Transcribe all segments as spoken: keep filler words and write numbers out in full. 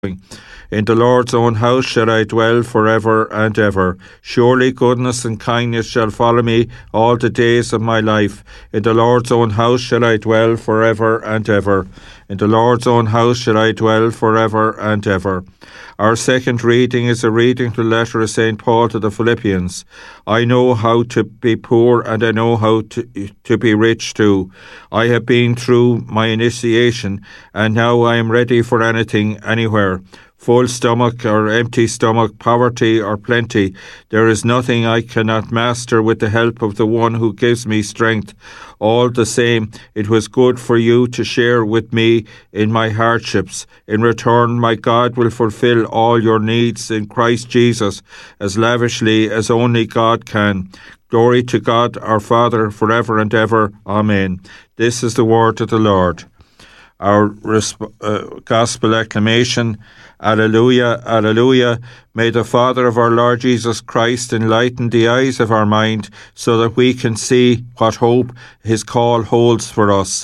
In the Lord's own house shall I dwell forever and ever. Surely goodness and kindness shall follow me all the days of my life. In the Lord's own house shall I dwell forever and ever. In the Lord's own house shall I dwell forever and ever. Our second reading is a reading from the letter of Saint Paul to the Philippians. I know how to be poor and I know how to, to be rich too. I have been through my initiation and now I am ready for anything, anywhere. Full stomach or empty stomach, poverty or plenty, there is nothing I cannot master with the help of the one who gives me strength. All the same, it was good for you to share with me in my hardships. In return, my God will fulfill all your needs in Christ Jesus as lavishly as only God can. Glory to God our Father forever and ever. Amen. This is the word of the Lord. Our resp- uh, gospel acclamation. Alleluia, alleluia. May the Father of our Lord Jesus Christ enlighten the eyes of our mind so that we can see what hope his call holds for us.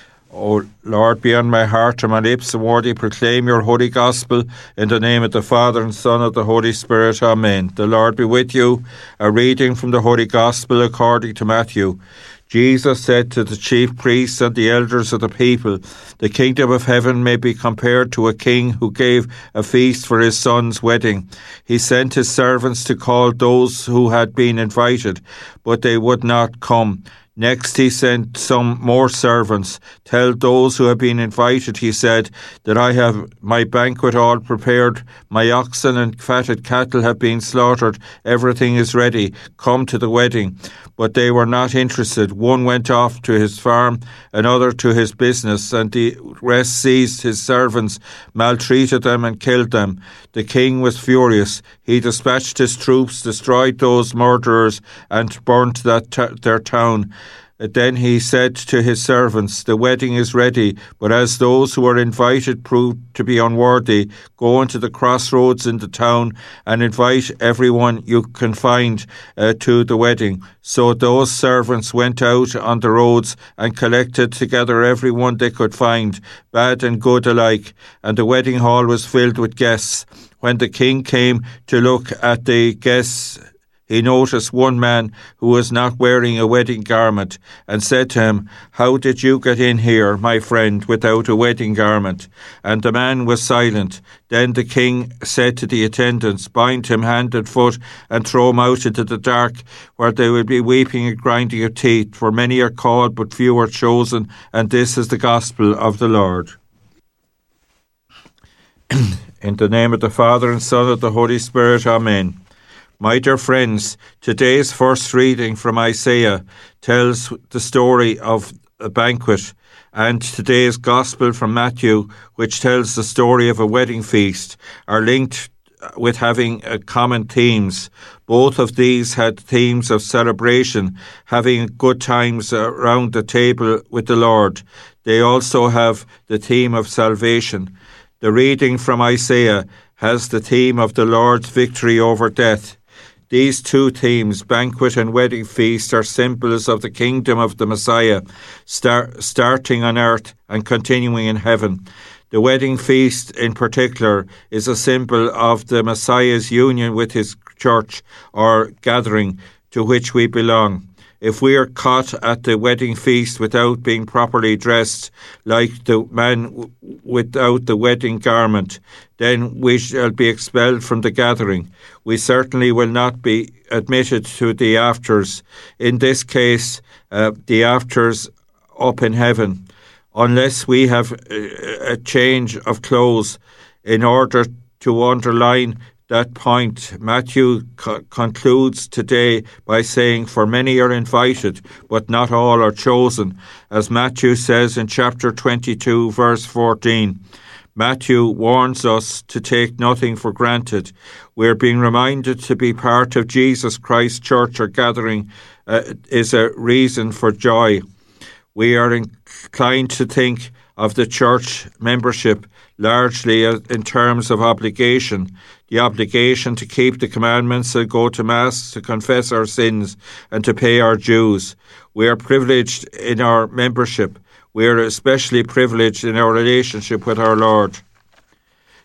O Lord, be on my heart and my lips, and worthy proclaim your holy gospel in the name of the Father and Son of the Holy Spirit. Amen. The Lord be with you. A reading from the Holy Gospel according to Matthew. Jesus said to the chief priests and the elders of the people, the kingdom of heaven may be compared to a king who gave a feast for his son's wedding. He sent his servants to call those who had been invited, but they would not come. Next he sent some more servants. Tell those who have been invited, he said, that I have my banquet all prepared. My oxen and fatted cattle have been slaughtered. Everything is ready. Come to the wedding. But they were not interested. One went off to his farm, another to his business, and the rest seized his servants, maltreated them and killed them. The king was furious. He dispatched his troops, destroyed those murderers, and burnt that t- their town. Then he said to his servants, the wedding is ready, but as those who were invited proved to be unworthy, go into the crossroads in the town and invite everyone you can find uh, to the wedding. So those servants went out on the roads and collected together everyone they could find, bad and good alike, and the wedding hall was filled with guests. When the king came to look at the guests, he noticed one man who was not wearing a wedding garment and said to him, how did you get in here, my friend, without a wedding garment? And the man was silent. Then the king said to the attendants, bind him hand and foot and throw him out into the dark, where they will be weeping and grinding of teeth, for many are called but few are chosen, and this is the gospel of the Lord. In the name of the Father and Son of the Holy Spirit, Amen. My dear friends, today's first reading from Isaiah tells the story of a banquet, and today's Gospel from Matthew, which tells the story of a wedding feast, are linked with having uh, common themes. Both of these had themes of celebration, having good times around the table with the Lord. They also have the theme of salvation. The reading from Isaiah has the theme of the Lord's victory over death. These two themes, banquet and wedding feast, are symbols of the kingdom of the Messiah, start, starting on earth and continuing in heaven. The wedding feast in particular is a symbol of the Messiah's union with his church or gathering to which we belong. If we are caught at the wedding feast without being properly dressed, like the man w- without the wedding garment, then we shall be expelled from the gathering. We certainly will not be admitted to the afters. In this case, uh, the afters up in heaven, unless we have a, a change of clothes. In order to underline that point, Matthew co- concludes today by saying, for many are invited, but not all are chosen, as Matthew says in chapter twenty-two, verse fourteen. Matthew warns us to take nothing for granted. We're being reminded to be part of Jesus Christ's church or gathering uh, is a reason for joy. We are inclined to think of the church membership largely in terms of obligation, the obligation to keep the commandments and go to Mass, to confess our sins and to pay our dues. We are privileged in our membership. We are especially privileged in our relationship with our Lord.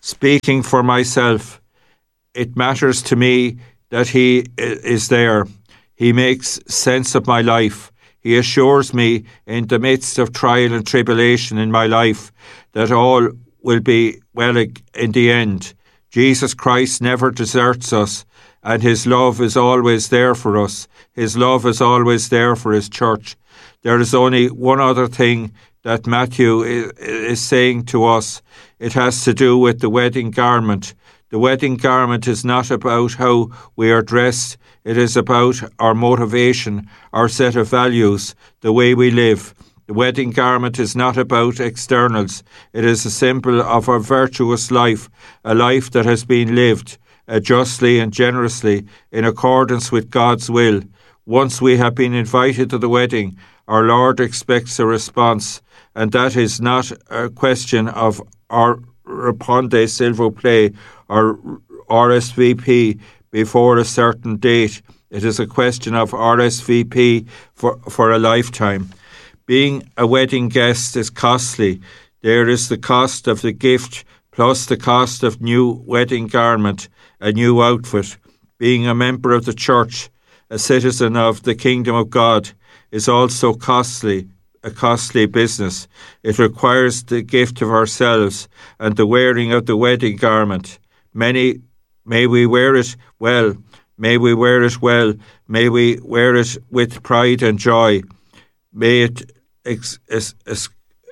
Speaking for myself, it matters to me that He is there. He makes sense of my life. He assures me in the midst of trial and tribulation in my life that all will be well in the end. Jesus Christ never deserts us, and His love is always there for us. His love is always there for His church. There is only one other thing that Matthew is saying to us. It has to do with the wedding garment. The wedding garment is not about how we are dressed. It is about our motivation, our set of values, the way we live. The wedding garment is not about externals. It is a symbol of a virtuous life, a life that has been lived uh, justly and generously in accordance with God's will. Once we have been invited to the wedding, our Lord expects a response, and that is not a question of our Responde s'il vous plaît or R S V P before a certain date. It is a question of R S V P for, for a lifetime. Being a wedding guest is costly. There is the cost of the gift plus the cost of new wedding garment, a new outfit. Being a member of the church, a citizen of the kingdom of God, is also costly, a costly business. It requires the gift of ourselves and the wearing of the wedding garment. Many, may we wear it well, may we wear it well, may we wear it with pride and joy. May it ex- es- es-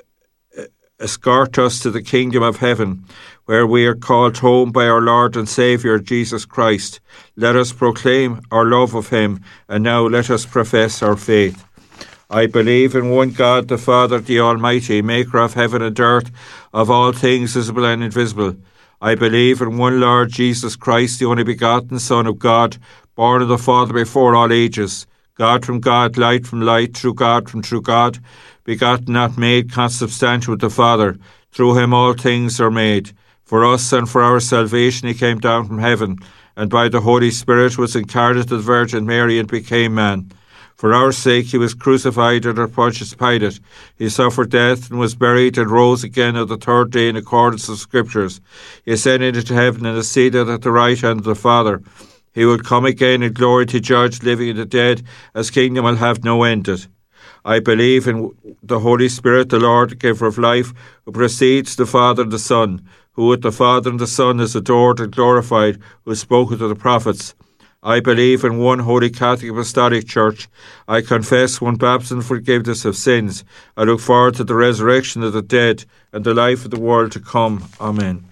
escort us to the kingdom of heaven, where we are called home by our Lord and Saviour Jesus Christ. Let us proclaim our love of Him, and now let us profess our faith. I believe in one God, the Father, the Almighty, maker of heaven and earth, of all things visible and invisible. I believe in one Lord Jesus Christ, the only begotten Son of God, born of the Father before all ages, God from God, light from light, true God from true God, begotten, not made, consubstantial with the Father. Through Him all things are made. For us and for our salvation He came down from heaven, and by the Holy Spirit was incarnate of the Virgin Mary and became man. For our sake He was crucified under Pontius Pilate. He suffered death and was buried and rose again on the third day in accordance with Scriptures. He ascended into heaven and is seated at the right hand of the Father. He will come again in glory to judge living and the dead, as kingdom will have no end. I believe in the Holy Spirit, the Lord, the giver of life, who precedes the Father and the Son, who with the Father and the Son is adored and glorified, who has spoken to the prophets. I believe in one holy Catholic Apostolic Church. I confess one baptism for forgiveness of sins. I look forward to the resurrection of the dead and the life of the world to come. Amen.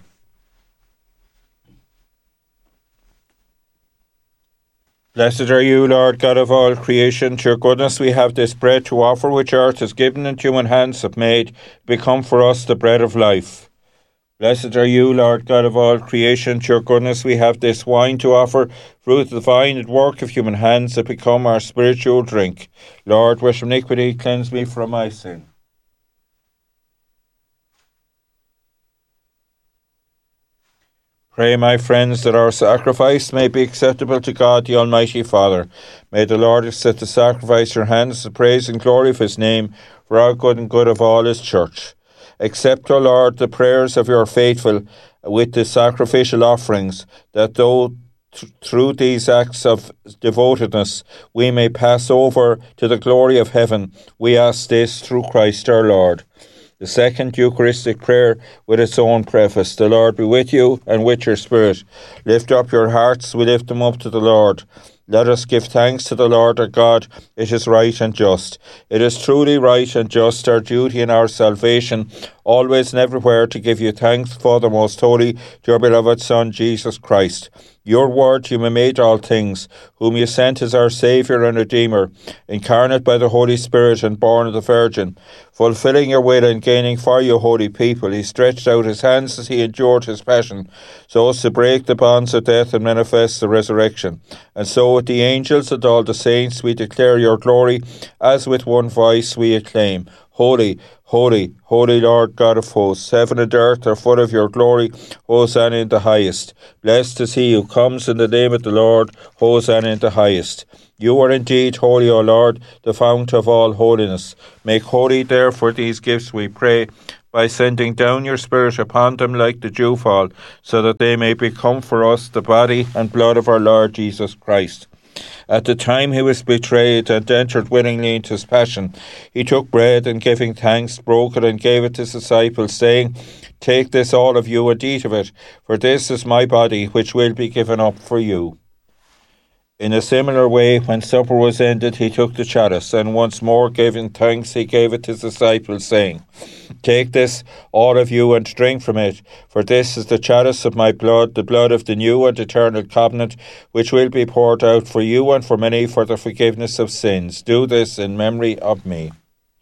Blessed are you, Lord God of all creation. To your goodness we have this bread to offer, which earth has given and human hands have made, become for us the bread of life. Blessed are you, Lord God of all creation. To your goodness we have this wine to offer, fruit of the vine and work of human hands that become our spiritual drink. Lord, wash iniquity, cleanse me from my sin. Pray, my friends, that our sacrifice may be acceptable to God, the Almighty Father. May the Lord accept the sacrifice your hands, the praise and glory of His name, for our good and good of all His church. Accept, O Lord, the prayers of your faithful with the sacrificial offerings, that though th- through these acts of devotedness we may pass over to the glory of heaven, we ask this through Christ our Lord. The second Eucharistic prayer with its own preface. The Lord be with you and with your spirit. Lift up your hearts, we lift them up to the Lord. Let us give thanks to the Lord our God. It is right and just. It is truly right and just, our duty and our salvation, always and everywhere to give you thanks, Father most holy, to your beloved Son, Jesus Christ. Your word, whom you made all things, whom you sent as our Saviour and Redeemer, incarnate by the Holy Spirit and born of the Virgin, fulfilling your will and gaining for you holy people, he stretched out his hands as he endured his passion, so as to break the bonds of death and manifest the resurrection. And so with the angels and all the saints we declare your glory, as with one voice we acclaim, Holy, holy, holy Lord God of hosts, heaven and earth are full of your glory. Hosanna in the highest. Blessed is he who comes in the name of the Lord. Hosanna in the highest. You are indeed holy, O Lord, the fount of all holiness. Make holy, therefore, these gifts, we pray, by sending down your Spirit upon them like the dewfall, so that they may become for us the body and blood of our Lord Jesus Christ. At the time he was betrayed and entered willingly into his passion, he took bread and giving thanks, broke it and gave it to his disciples, saying, "Take this all of you and eat of it, for this is my body which will be given up for you." In a similar way, when supper was ended, he took the chalice, and once more giving thanks, he gave it to his disciples, saying, "Take this, all of you, and drink from it, for this is the chalice of my blood, the blood of the new and eternal covenant, which will be poured out for you and for many for the forgiveness of sins. Do this in memory of me."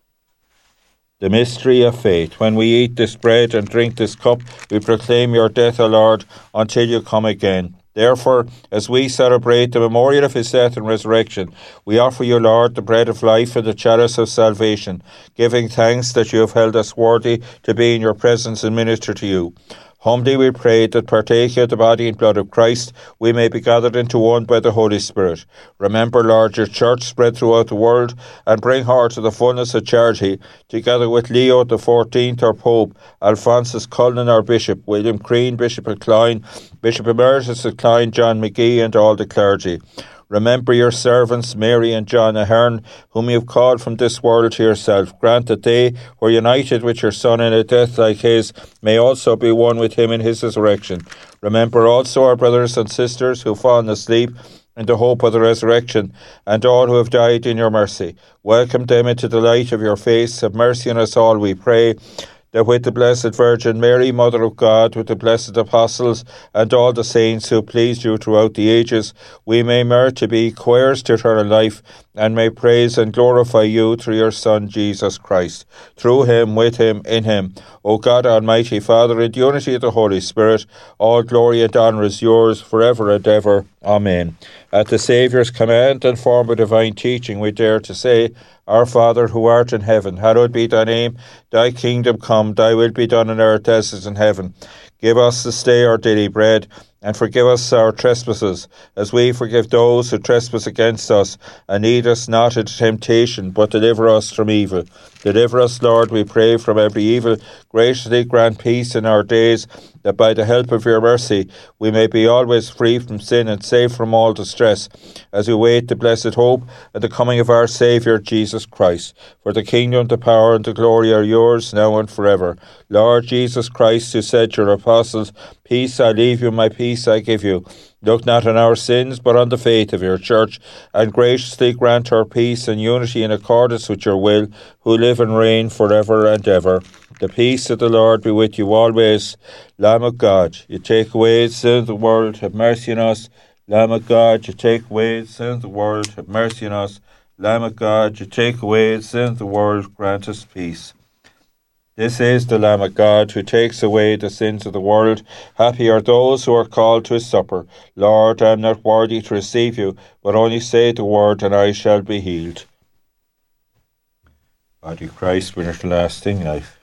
The mystery of faith. When we eat this bread and drink this cup, we proclaim your death, O Lord, until you come again. Therefore, as we celebrate the memorial of his death and resurrection, we offer you, Lord, the bread of life and the chalice of salvation, giving thanks that you have held us worthy to be in your presence and minister to you. Humbly we pray that, partaking of the body and blood of Christ, we may be gathered into one by the Holy Spirit. Remember, Lord, your church spread throughout the world, and bring her to the fullness of charity, together with Leo the fourteenth, our Pope, Alphonsus Cullen, our Bishop, William Crean, Bishop of Clyne, Bishop Emeritus of Clyne, John McGee, and all the clergy. Remember your servants, Mary and John Ahern, whom you have called from this world to yourself. Grant that they, who are united with your Son in a death like his, may also be one with him in his resurrection. Remember also our brothers and sisters who have fallen asleep in the hope of the resurrection, and all who have died in your mercy. Welcome them into the light of your face. Have mercy on us all, we pray, that with the Blessed Virgin Mary, Mother of God, with the blessed apostles, and all the saints who pleased you throughout the ages, we may merit to be co-heirs to eternal life, and may praise and glorify you through your Son, Jesus Christ. Through him, with him, in him, O God, Almighty Father, in the unity of the Holy Spirit, all glory and honour is yours, forever and ever. Amen. At the Saviour's command and form of divine teaching, we dare to say, Our Father, who art in heaven, hallowed be thy name. Thy kingdom come, thy will be done on earth as it is in heaven. Give us this day our daily bread, and forgive us our trespasses, as we forgive those who trespass against us. And lead us not into temptation, but deliver us from evil. Deliver us, Lord, we pray, from every evil. Graciously grant peace in our days, that by the help of your mercy we may be always free from sin and safe from all distress, as we wait the blessed hope and the coming of our Saviour Jesus Christ. For the kingdom, the power, and the glory are yours, now and forever. Lord Jesus Christ, who said to your apostles, Peace I leave you, my peace I give you. Look not on our sins, but on the faith of your church, and graciously grant her peace and unity in accordance with your will, who live and reign forever and ever. The peace of the Lord be with you always. Lamb of God, you take away the sin of the world, have mercy on us. Lamb of God, you take away the sin of the world, have mercy on us. Lamb of God, you take away the sin of the world, grant us peace. This is the Lamb of God, who takes away the sins of the world. Happy are those who are called to his supper. Lord, I am not worthy to receive you, but only say the word, and I shall be healed. Body of Christ, with everlasting life.